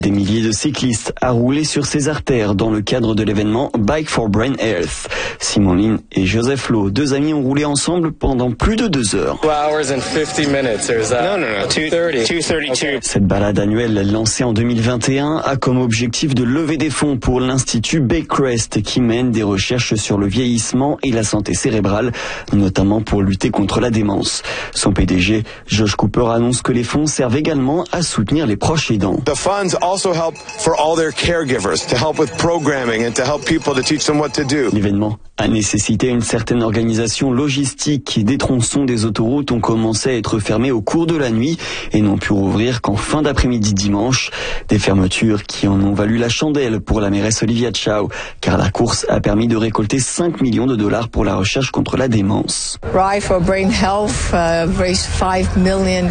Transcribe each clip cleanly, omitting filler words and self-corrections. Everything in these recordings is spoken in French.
Des milliers de cyclistes à rouler sur ces artères dans le cadre de l'événement Bike for Brain Health. Simon Lin et Joseph Lowe, deux amis, ont roulé ensemble pendant plus de 2 heures. 2 hours and 50 minutes. There's that. No, 232. Okay. Cette balade annuelle lancée en 2021 a comme objectif de lever des fonds pour l'Institut Baycrest qui mène des recherches sur le vieillissement et la santé cérébrale, notamment pour lutter contre la démence. Son PDG, Josh Cooper, annonce que les fonds servent également à soutenir les proches aidants. The funds also help for all their caregivers, to help with programming and to help people to teach them what to do. L'événement a nécessité une certaine organisation logistique. Des tronçons des autoroutes ont commencé à être fermés au cours de la nuit et n'ont pu rouvrir qu'en fin d'après-midi dimanche. Des fermetures qui en ont valu la chandelle pour la mairesse Olivia Chow, car la course a permis de récolter 5 millions de dollars pour la recherche contre la démence. Ride for Brain Health raised $5 million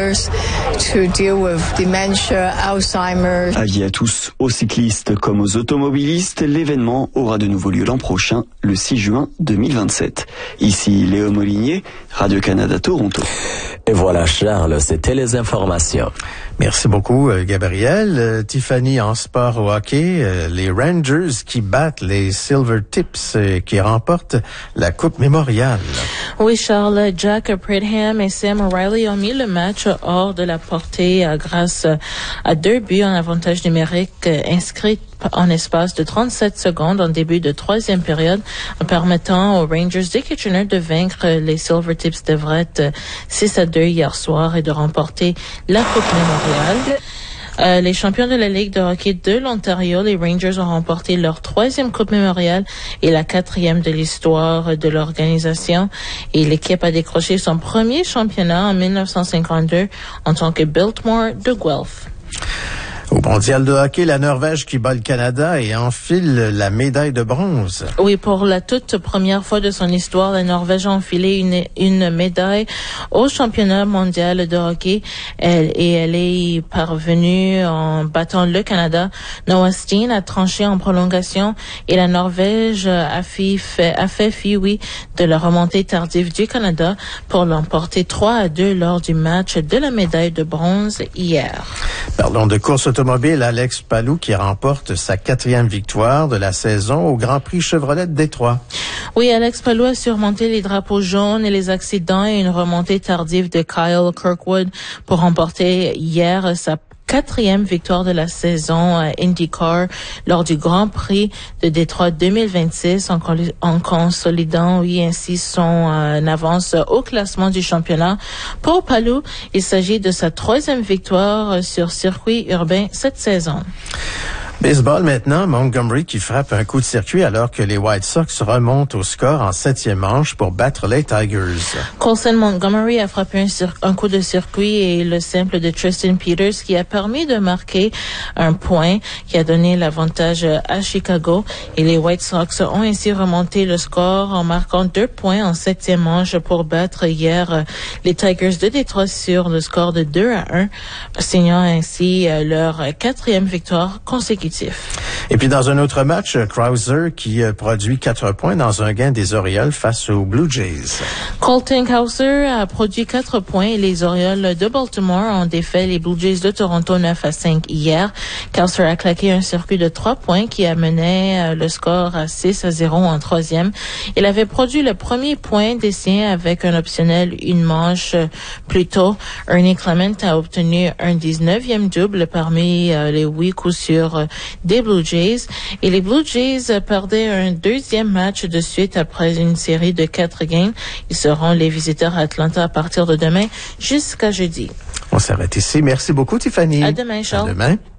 to deal with dementia, Alzheimer's. Avis à tous, aux cyclistes comme aux automobilistes, l'événement aura de nouveau lieu l'an prochain, le 6 juin 2027. Ici Léo Molinier, Radio-Canada Toronto. Et voilà Charles, c'était les informations. Merci beaucoup Gabriel. Tiffany, en sport au hockey, les Rangers qui battent les Silver Tips qui remportent la Coupe Mémorial. Oui Charles, Jack Pridham et Sam O'Reilly ont mis le match hors de la portée grâce à 2 buts en avantage numérique inscrits en espace de 37 secondes en début de 3e période, en permettant aux Rangers de Kitchener de vaincre les Silver Tips d'Everett 6-2 hier soir et de remporter la Coupe Mémorial. Les champions de la Ligue de hockey de l'Ontario, les Rangers, ont remporté leur 3e Coupe Mémorial et la 4e de l'histoire de l'organisation. Et l'équipe a décroché son premier championnat en 1952 en tant que Biltmore de Guelph. Au mondial de hockey, la Norvège qui bat le Canada et enfile la médaille de bronze. Oui, pour la toute première fois de son histoire, la Norvège a enfilé une médaille au championnat mondial de hockey. Elle est parvenue en battant le Canada. Noah Steen a tranché en prolongation et la Norvège a fait fi de la remontée tardive du Canada pour l'emporter 3-2 lors du match de la médaille de bronze hier. Parlons de course automobile, Alex Palou qui remporte sa 4e victoire de la saison au Grand Prix Chevrolet de Détroit. Oui, Alex Palou a surmonté les drapeaux jaunes et les accidents et une remontée tardive de Kyle Kirkwood pour remporter hier sa 4e victoire de la saison IndyCar lors du Grand Prix de Détroit 2026 en consolidant ainsi son avance au classement du championnat. Pour Palou, il s'agit de sa 3e victoire sur circuit urbain cette saison. Baseball maintenant, Montgomery qui frappe un coup de circuit alors que les White Sox remontent au score en 7e manche pour battre les Tigers. Colson Montgomery a frappé un coup de circuit et le simple de Tristan Peters qui a permis de marquer un point qui a donné l'avantage à Chicago. Et les White Sox ont ainsi remonté le score en marquant 2 points en 7e manche pour battre hier les Tigers de Détroit sur le score de 2-1, signant ainsi leur 4e victoire consécutive. Et puis dans un autre match, Krauser qui produit 4 points dans un gain des Orioles face aux Blue Jays. Colton Cowser a produit 4 points et les Orioles de Baltimore ont défait les Blue Jays de Toronto 9-5 hier. Cowser a claqué un circuit de 3 points qui amenait le score à 6-0 en 3e. Il avait produit le premier point des siens avec un optionnel une manche plus tôt. Ernie Clement a obtenu un 19e double parmi les 8 coups sûrs des Blue Jays. Et les Blue Jays perdaient un 2e match de suite après une série de 4 games. Ils seront les visiteurs à Atlanta à partir de demain jusqu'à jeudi. On s'arrête ici. Merci beaucoup, Tiffany. À demain, Charles. À demain.